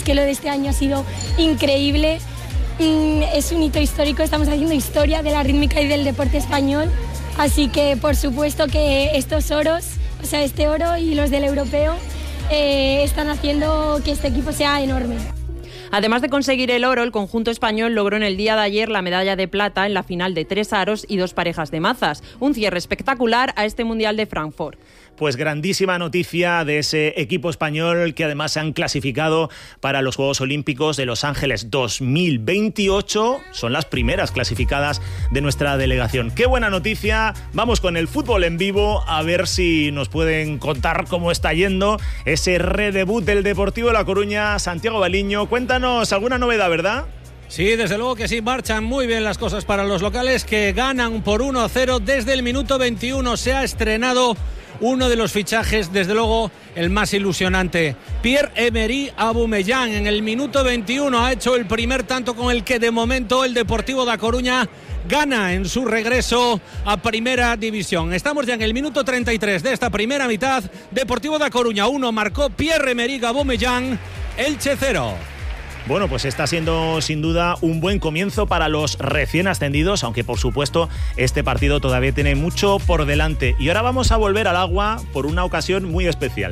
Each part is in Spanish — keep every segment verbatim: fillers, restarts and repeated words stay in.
que lo de este año ha sido increíble. Es un hito histórico, estamos haciendo historia de la rítmica y del deporte español, así que por supuesto que estos oros, o sea, este oro y los del europeo, eh, están haciendo que este equipo sea enorme. Además de conseguir el oro, el conjunto español logró en el día de ayer la medalla de plata en la final de tres aros y dos parejas de mazas. Un cierre espectacular a este Mundial de Frankfurt. Pues grandísima noticia de ese equipo español que además se han clasificado para los Juegos Olímpicos de Los Ángeles dos mil veintiocho. Son las primeras clasificadas de nuestra delegación. ¡Qué buena noticia! Vamos con el fútbol en vivo a ver si nos pueden contar cómo está yendo ese redebut del Deportivo La Coruña. Santiago Baliño, cuéntanos alguna novedad, ¿verdad? Sí, desde luego que sí, marchan muy bien las cosas para los locales, que ganan por uno a cero desde el minuto veintiuno. Se ha estrenado uno de los fichajes, desde luego el más ilusionante, Pierre-Emerick Aubameyang. En el minuto veintiuno ha hecho el primer tanto con el que de momento el Deportivo da Coruña gana en su regreso a Primera División. Estamos ya en el minuto treinta y tres de esta primera mitad. Deportivo da Coruña uno, marcó Pierre-Emerick Aubameyang, Elche cero. Bueno, pues está siendo sin duda un buen comienzo para los recién ascendidos, aunque por supuesto este partido todavía tiene mucho por delante. Y ahora vamos a volver al agua por una ocasión muy especial.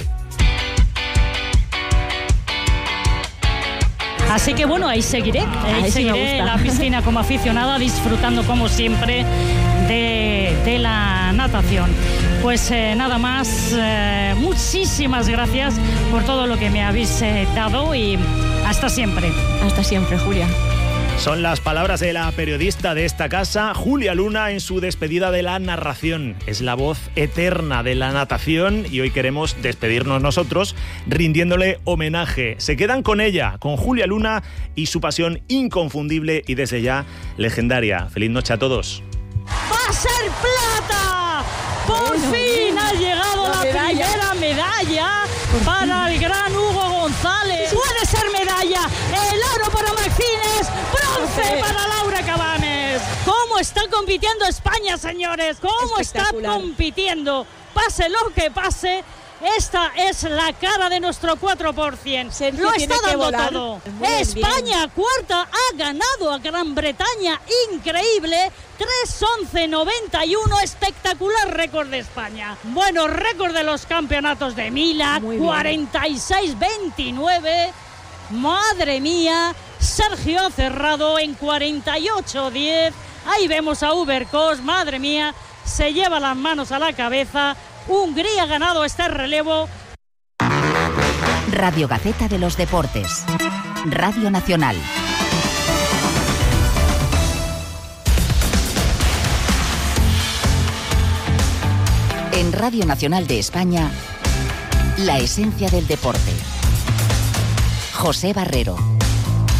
Así que bueno, ahí seguiré, ahí, ahí seguiré en la piscina como aficionada, disfrutando como siempre de, de la natación. Pues eh, nada más, eh, muchísimas gracias por todo lo que me habéis eh, dado y hasta siempre. Hasta siempre, Julia. Son las palabras de la periodista de esta casa, Julia Luna, en su despedida de la narración. Es la voz eterna de la natación y hoy queremos despedirnos nosotros rindiéndole homenaje. Se quedan con ella, con Julia Luna y su pasión inconfundible y desde ya legendaria. Feliz noche a todos. ¡Va a ser plata! ¡Por bueno, fin ha llegado la, la primera medalla para el gran Hugo González! ¡Puede ser medalla! ¡El oro para Martínez! ¡Bronce para Laura Cabanes! ¿Cómo está compitiendo España, señores? ¿Cómo está compitiendo? Pase lo que pase, esta es la cara de nuestro cuatro por ciento. Sergio lo está dando todo. España, bien. Cuarta, ha ganado a Gran Bretaña. Increíble. tres once noventa y uno. Espectacular récord de España. Bueno, récord de los campeonatos de Milán. cuarenta y seis veintinueve. Madre mía. Sergio ha cerrado en cuarenta y ocho diez. Ahí vemos a Ubercos. Madre mía. Se lleva las manos a la cabeza. Hungría ha ganado este relevo. Radio Gaceta de los Deportes. Radio Nacional. En Radio Nacional de España, la esencia del deporte. José Barrero.